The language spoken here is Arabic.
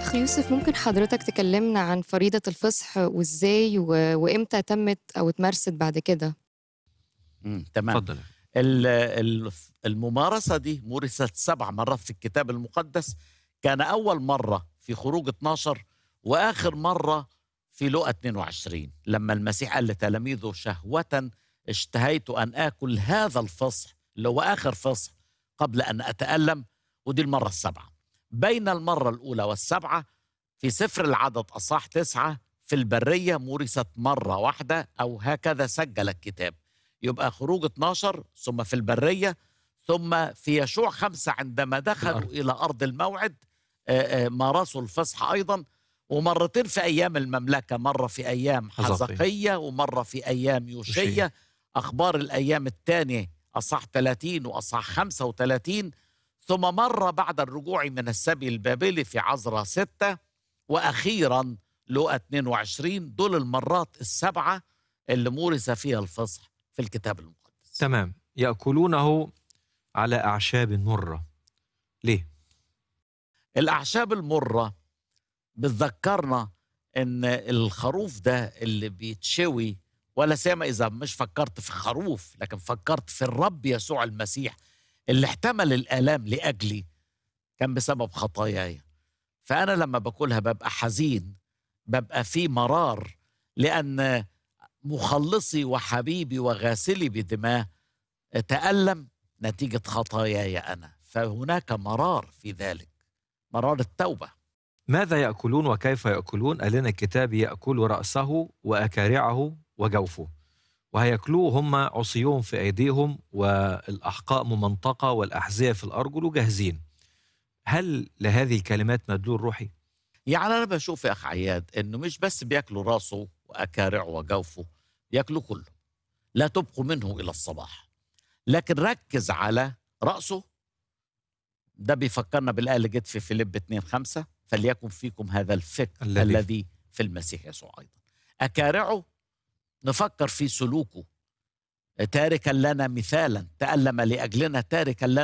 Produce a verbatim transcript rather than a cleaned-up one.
أخ يوسف، ممكن حضرتك تكلمنا عن فريضة الفصح وإزاي و... وإمتى تمت أو اتمارست بعد كده؟ إمم، تمام. اتفضل. ال ال الممارسة دي مُرِثت سبع مرات في الكتاب المقدس. كان أول مرة في خروج اتناشر وآخر مرة في لوقا اتنين وعشرين لمّا المسيح قال لتلاميذه: شهوةً اشتهيت أن آكل هذا الفصح اللي هو آخر فصح قبل أن أتألم، ودي المرة السابعة. بين المرة الأولى والسابعة في سفر العدد أصحاح تسعة في البرية مُرِثت مرة واحدة، أو هكذا سجّل الكتاب. يبقى خروج اتناشر، ثم في البرية، ثم في يشوع خمسة عندما دخلوا الأرض. إلى أرض الموعد آآ، آآ، مارسوا الفصح أيضًا، ومرتين في أيام المملكة، مرة في أيام حزقية. حزقية ومرة في أيام يوشيا. يوشيا. أخبار الأيام التانية أصحاح ثلاثين وأصحاح خمسة وثلاثين، ثم مرة بعد الرجوع من السبي البابلي في عزرا ستة، وأخيرًا لوقا اتنين وعشرين. دول المرات السبعة اللي مورث فيها الفصح في الكتاب المقدس. تمام. يأكلونه على أعشاب مرة، ليه؟ الأعشاب المرة بتذكرنا إن الخروف ده اللي بيتشوي، ولا سيما إذا مش فكرت في خروف لكن فكرت في الرب يسوع المسيح اللي احتمل الآلام لأجلي، كان بسبب خطاياي. فأنا لما باكلها ببقى حزين، ببقى في مرار، لأن مخلصي وحبيبي وغاسلي بدماه تألم نتيجة خطاياي أنا، فهناك مرار في ذلك، مرار التوبة. ماذا يأكلون وكيف يأكلون؟ قال لنا الكتاب: يأكل رأسه وأكارعه وجوفه، وهيأكلوه هم عصيون في أيديهم والأحقاء ممنطقة والأحذية في الأرجل وجاهزين. هل لهذه الكلمات مدلول روحي؟ يعني أنا بشوف يا أخ عياد إنه مش بس بياكلوا راسه وأكارعه وجوفه، بياكلوا كله، لا تبقوا منه إلى الصباح. لكن ركز على رأسه، ده بيفكرنا بالآية اللي جت في فيليب اتنين خمسة: فليكن فيكم هذا الفكر الذي الذي في المسيح يسوع أيضا. أكارعه نفكر في سلوكه، تاركا لنا مثالا تألم لأجلنا، تاركا لنا